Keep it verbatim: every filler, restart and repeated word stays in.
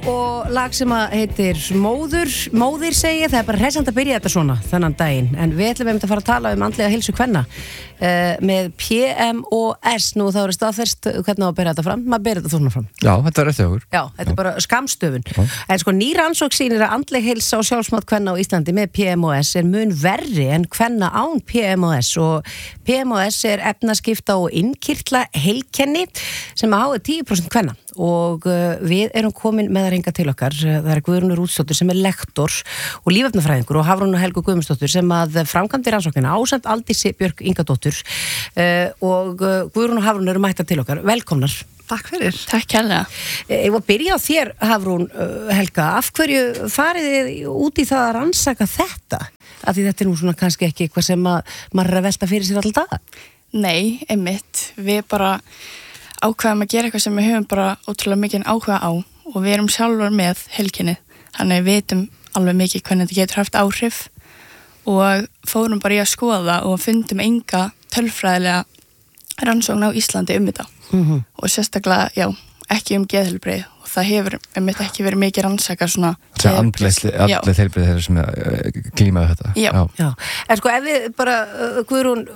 og lag sem að heitir Móður, Móðir segi ég, það er bara hressandi að byrja þetta svona þennan daginn, en við ætlum einmitt að fara að tala um andlega heilsu kvenna uh, með P M O S, nú þá er staðfest hvernig á að byrja þetta fram, maður byrja þetta svona fram. Já, þetta er eftir okkur. Já, þetta er bara skamstöfun. Já. En sko ný rannsókn sýnir að andleg heilsa og sjálfsmat kvenna á Íslandi með P M O S er mun verri en kvenna án P M O S og P M O S er efnaskipta og innkirtla heilkenni sem að háa tíu prósent kvenna og uh, við erum komin með að ringa til okkar. Það er Guðrún Rútsdóttir sem er lektor og lífefnafræðingur og Hafrún Helgu Guðmundsdóttir sem að framkvæmdi rannsóknina ásamt Aldísi Björk Ingadóttur uh, og uh, Guðrún og Hafrún eru mættar til okkar. Velkomnar. Takk fyrir. Takk kærlega. Ég var að byrja á þér, Hafrún uh, Helga. Af hverju farið þið út í það að rannsaka þetta? Af því þetta er nú svona kannski ekki eitthvað sem að maður er að velta fyrir sér alltaf. Nei, einmitt. Við bara ákveðum að gera eitthvað sem við höfum bara ótrúlega mikið áhuga á og við erum sjálfur með heilkenni. Þannig við vitum alveg mikið hvernig þetta getur haft áhrif og fórum bara í að skoða og fundum enga tölfræðilega rannsókn á Íslandi um þetta. Mm-hmm. Og sérstaklega, já, ekki um geðheilbrigði og það hefur einmitt ekki verið mikið rannsaka svona Það er andlega heilbrigði þeirra sem glíma við þetta. Já. Já. En sko ef við bara, uh, Guðrún,